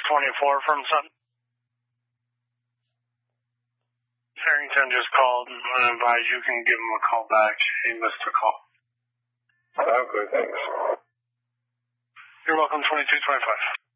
2624 from Sun. Harrington just called and I advise you can give him a call back. He missed a call. Okay, thanks. You're welcome, 2225.